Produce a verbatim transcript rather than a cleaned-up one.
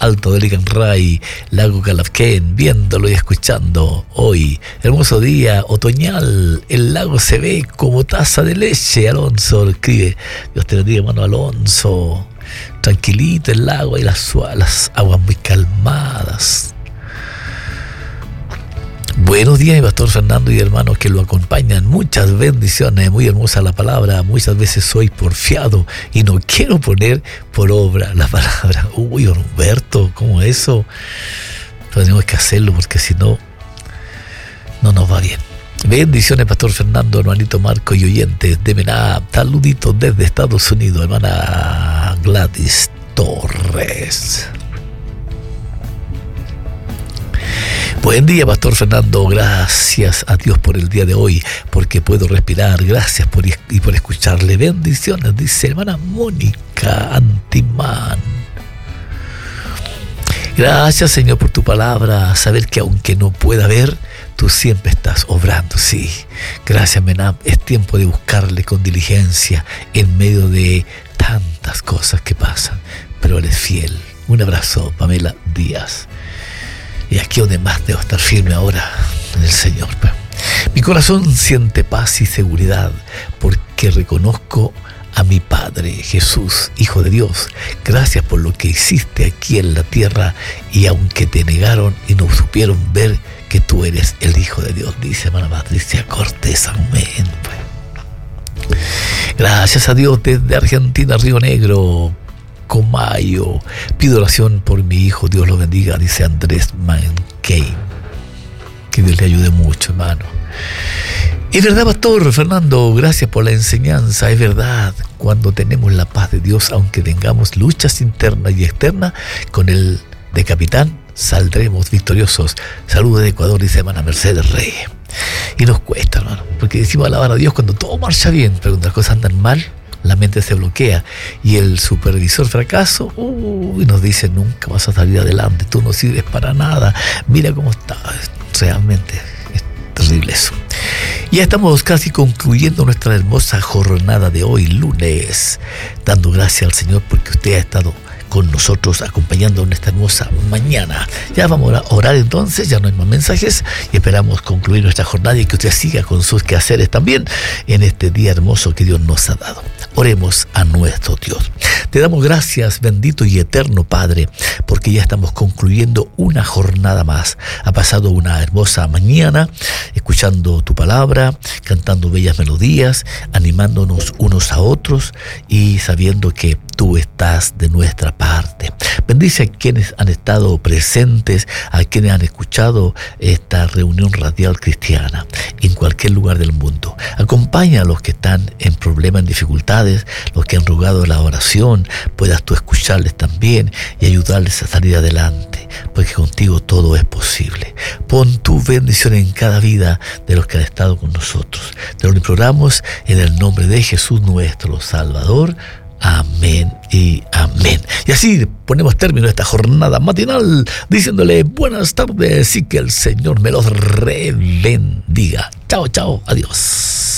Alto del Icanray, Lago Calafquén, viéndolo y escuchando hoy. Hermoso día otoñal, el lago se ve como taza de leche. Alonso escribe, Dios te bendiga, hermano Alonso. Tranquilito el lago y las, las aguas muy calmadas. Buenos días, mi pastor Fernando y hermanos que lo acompañan. Muchas bendiciones, muy hermosa la palabra. Muchas veces soy porfiado y no quiero poner por obra la palabra. Uy, Humberto, ¿cómo eso? Pero tenemos que hacerlo porque si no, no nos va bien. Bendiciones, pastor Fernando, hermanito Marco y oyentes de Mená. Saluditos desde Estados Unidos, hermana Gladys Torres. Buen día, pastor Fernando. Gracias a Dios por el día de hoy, porque puedo respirar. Gracias por y por escucharle. Bendiciones, dice hermana Mónica Antimán. Gracias, Señor, por tu palabra. Saber que aunque no pueda ver, tú siempre estás obrando. Sí, gracias, Menam. Es tiempo de buscarle con diligencia en medio de tantas cosas que pasan, pero eres fiel. Un abrazo, Pamela Díaz. Y aquí donde más debo estar firme ahora en el Señor. Mi corazón siente paz y seguridad porque reconozco a mi Padre Jesús, Hijo de Dios. Gracias por lo que hiciste aquí en la tierra y aunque te negaron y no supieron ver que tú eres el Hijo de Dios, dice hermana Patricia Cortés. Amén. Gracias a Dios desde Argentina, Río Negro, Comayo. Pido oración por mi hijo, Dios lo bendiga, dice Andrés Mankey. Que Dios le ayude mucho, hermano. Es verdad, pastor Fernando, gracias por la enseñanza. Es verdad, cuando tenemos la paz de Dios, aunque tengamos luchas internas y externas, con el de capitán saldremos victoriosos. Saludos de Ecuador, dice hermana Mercedes Reyes. Y nos cuesta, hermano, porque decimos alabar a Dios cuando todo marcha bien, pero cuando las cosas andan mal, la mente se bloquea y el supervisor fracaso uh, nos dice nunca vas a salir adelante, tú no sirves para nada, mira cómo está. Realmente es terrible eso. Ya estamos casi concluyendo nuestra hermosa jornada de hoy, lunes, dando gracias al Señor porque usted ha estado con nosotros acompañando en esta hermosa mañana. Ya vamos a orar entonces, ya no hay más mensajes y esperamos concluir nuestra jornada y que usted siga con sus quehaceres también en este día hermoso que Dios nos ha dado. Oremos a nuestro Dios. Te damos gracias, bendito y eterno Padre, porque ya estamos concluyendo una jornada más. Ha pasado una hermosa mañana escuchando tu palabra, cantando bellas melodías, animándonos unos a otros y sabiendo que tú estás de nuestra parte. Bendice a quienes han estado presentes, a quienes han escuchado esta reunión radial cristiana en cualquier lugar del mundo. Acompaña a los que están en problemas, en dificultades, los que han rogado la oración, puedas tú escucharles también y ayudarles a salir adelante, porque contigo todo es posible. Pon tu bendición en cada vida de los que han estado con nosotros. Te lo imploramos en el nombre de Jesús nuestro Salvador. Amén y amén. Y así ponemos término a esta jornada matinal diciéndole buenas tardes y que el Señor me los rebendiga. Chao, chao, adiós.